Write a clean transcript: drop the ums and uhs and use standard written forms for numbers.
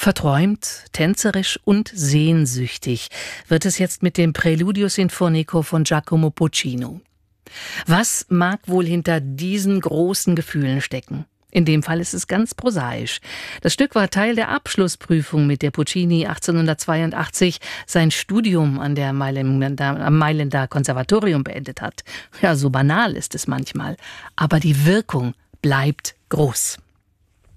Verträumt, tänzerisch und sehnsüchtig wird es jetzt mit dem Preludio Sinfonico von Giacomo Puccino. Was mag wohl hinter diesen großen Gefühlen stecken? In dem Fall ist es ganz prosaisch. Das Stück war Teil der Abschlussprüfung, mit der Puccini 1882 sein Studium am Mailänder Konservatorium beendet hat. Ja, so banal ist es manchmal. Aber die Wirkung bleibt groß.